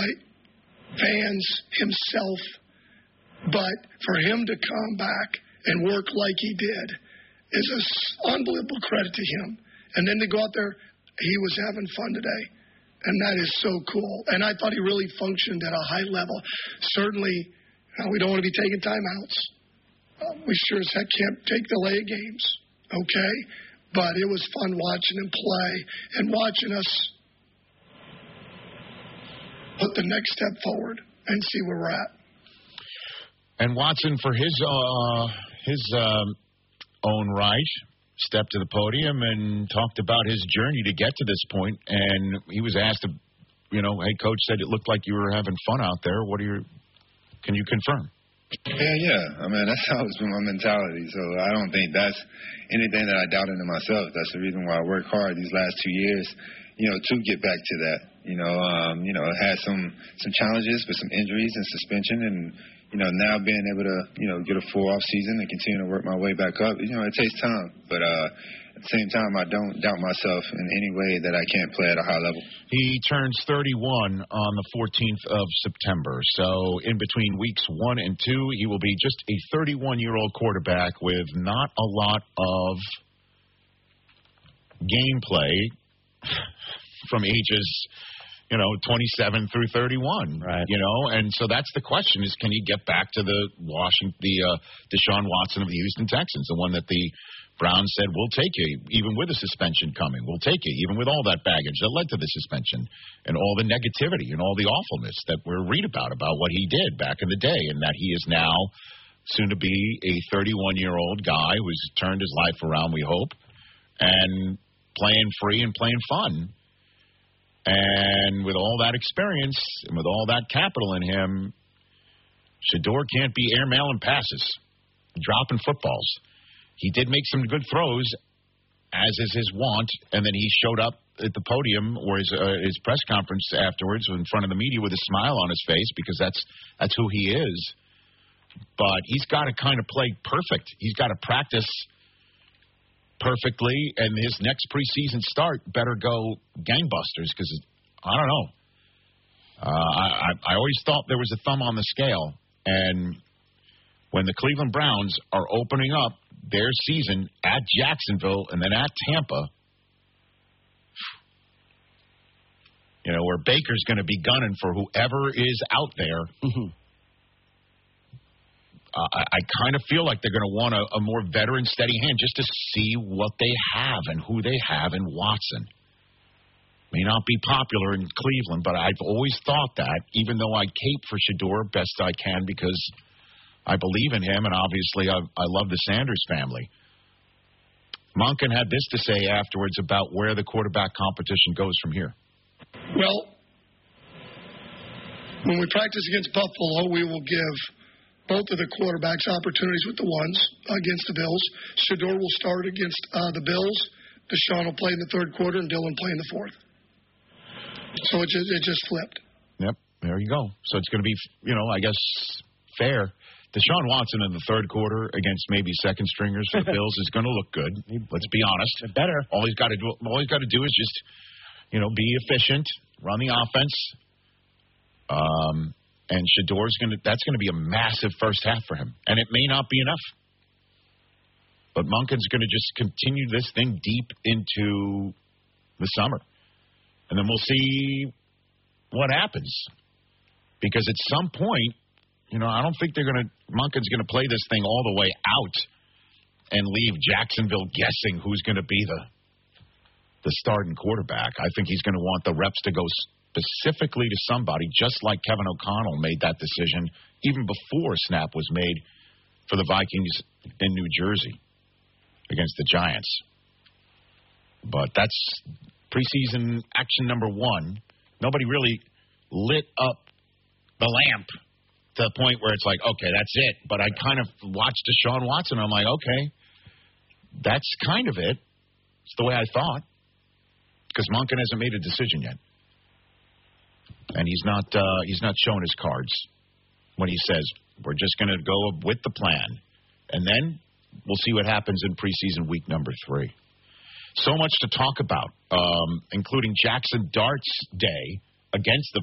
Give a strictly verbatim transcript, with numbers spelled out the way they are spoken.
fans, himself. But for him to come back and work like he did is an unbelievable credit to him. And then to go out there, he was having fun today. And that is so cool. And I thought he really functioned at a high level. Certainly, uh, we don't want to be taking timeouts. Uh, we sure as heck can't take delay of games, okay? But it was fun watching him play and watching us put the next step forward and see where we're at. And Watson, for his uh, his um, own right, stepped to the podium and talked about his journey to get to this point. And he was asked, you know, hey, Coach said it looked like you were having fun out there. What are your, can you confirm? Yeah, yeah. I mean, that's always been my mentality. So I don't think that's anything that I doubt into myself. That's the reason why I work hard these last two years, you know, to get back to that. You know, um, you know, I had some, some challenges with some injuries and suspension, and, you know, now being able to, you know, get a full off season and continue to work my way back up, you know, it takes time. But uh, at the same time, I don't doubt myself in any way that I can't play at a high level. He turns thirty-one on the fourteenth of September. So in between weeks one and two, he will be just a thirty-one-year-old quarterback with not a lot of gameplay from ages, you know, twenty-seven through thirty-one, right? You know, and so that's the question: is can he get back to the Washington, the uh, Deshaun Watson of the Houston Texans, the one that the Browns said, we'll take you, even with a suspension coming. We'll take you, even with all that baggage that led to the suspension and all the negativity and all the awfulness that we read about, about what he did back in the day, and that he is now soon to be a thirty-one-year-old guy who's turned his life around, we hope, and playing free and playing fun. And with all that experience and with all that capital in him, Shedeur can't be airmailing passes, dropping footballs. He did make some good throws, as is his wont, and then he showed up at the podium or his, uh, his press conference afterwards in front of the media with a smile on his face, because that's that's who he is. But he's got to kind of play perfect. He's got to practice perfectly, and his next preseason start better go gangbusters, because, I don't know. Uh, I, I always thought there was a thumb on the scale, and when the Cleveland Browns are opening up their season at Jacksonville and then at Tampa, you know, where Baker's going to be gunning for whoever is out there, mm-hmm. uh, I, I kind of feel like they're going to want a, a more veteran, steady hand just to see what they have and who they have in Watson. May not be popular in Cleveland, but I've always thought that, even though I cape for Shedeur best I can because I believe in him, and obviously I, I love the Sanders family. Monken had this to say afterwards about where the quarterback competition goes from here. Well, when we practice against Buffalo, we will give both of the quarterbacks opportunities with the ones against the Bills. Shedeur will start against uh, the Bills. Deshaun will play in the third quarter, and Dylan play in the fourth. So it just, it just flipped. Yep, there you go. So it's going to be, you know, I guess, fair. Deshaun Watson in the third quarter against maybe second stringers for the Bills is going to look good. Let's be honest. Better. All he's got to do, all he's got to do is just, you know, be efficient, run the offense. Um, and Shedeur's going to. That's going to be a massive first half for him, and it may not be enough. But Monken's going to just continue this thing deep into the summer, and then we'll see what happens. Because at some point, you know, I don't think they're going to – Monken's going to play this thing all the way out and leave Jacksonville guessing who's going to be the the starting quarterback. I think he's going to want the reps to go specifically to somebody, just like Kevin O'Connell made that decision even before snap was made for the Vikings in New Jersey against the Giants. But that's preseason action number one. Nobody really lit up the lamp to the point where it's like, okay, that's it. But I kind of watched Deshaun Watson. I'm like, okay, that's kind of it. It's the way I thought. Because Monken hasn't made a decision yet. And he's not uh, he's not showing his cards when he says, we're just going to go with the plan. And then we'll see what happens in preseason week number three. So much to talk about, um, including Jackson Dart's day against the